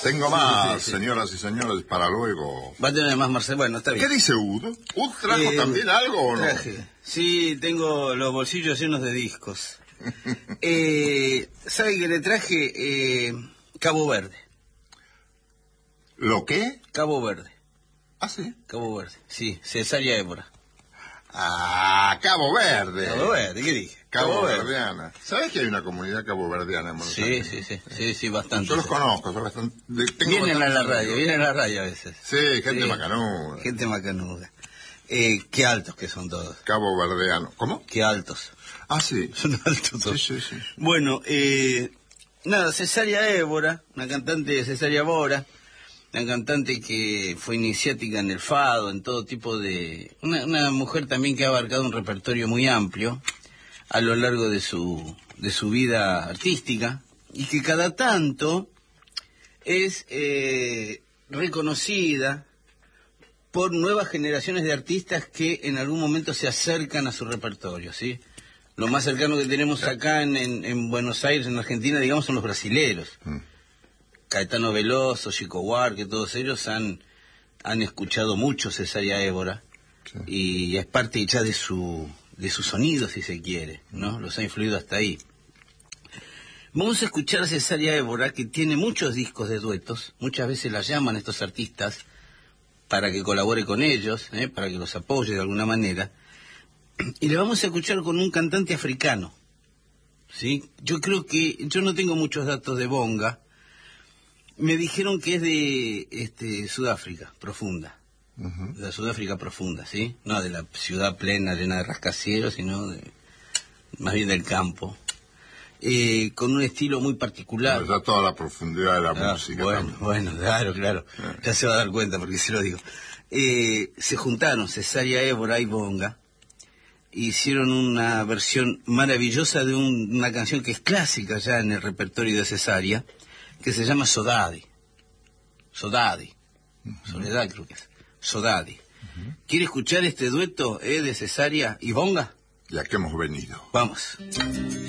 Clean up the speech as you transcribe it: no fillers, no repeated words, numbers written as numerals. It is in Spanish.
Tengo más, señoras y señores, para luego. Va a tener más, Marcelo. Bueno, está bien. ¿Qué dice Udo? ¿Ud trajo también algo o no? Traje. Sí, tengo los bolsillos llenos de discos. ¿Sabe que le traje Cabo Verde? ¿Lo qué? Cabo Verde. Ah, sí. Cabo Verde, sí, Cesárea Évora. Ah, Cabo Verde. Cabo Verde, ¿qué dije? Cabo Verdeana. ¿Sabes que hay una comunidad caboverdiana en Buenos Aires? Sí, bastante. Yo los conozco, son bastante... Vienen a la radio a veces. Sí, gente macanuda. Gente macanuda. Qué altos que son todos. Cabo Verdeano. ¿Cómo? Qué altos. Ah, sí. Son altos todos. Sí. Bueno, nada, Cesárea Évora, una cantante de Cesárea Évora, una cantante que fue iniciática en el fado, en todo tipo de... Una mujer también que ha abarcado un repertorio muy amplio a lo largo de su vida artística, y que cada tanto es reconocida por nuevas generaciones de artistas que en algún momento se acercan a su repertorio, ¿sí? Lo más cercano que tenemos acá en Buenos Aires, en Argentina, digamos, son los brasileros. Caetano Veloso, Chico Buarque, todos ellos han escuchado mucho Cesárea Évora, sí. Y es parte ya de su sonido, si se quiere, ¿no? Los ha influido hasta ahí. Vamos a escuchar a Cesárea Évora, que tiene muchos discos de duetos. Muchas veces la llaman estos artistas para que colabore con ellos, para que los apoye de alguna manera. Y le vamos a escuchar con un cantante africano, ¿sí? Yo creo que... Yo no tengo muchos datos de Bonga. Me dijeron que es de Sudáfrica profunda. De la Sudáfrica profunda, ¿sí? No de la ciudad plena, llena de rascacielos, sino más bien del campo. Con un estilo muy particular. Ya toda la profundidad de la música. Bueno, claro. Ya se va a dar cuenta porque se lo digo. Se juntaron Cesárea Évora y Bonga. Hicieron una versión maravillosa de una canción que es clásica ya en el repertorio de Cesárea, que se llama Sodade. Soledad creo que es. Sodade. ¿Quiere escuchar este dueto de Cesárea y Bonga? Ya que hemos venido. Vamos.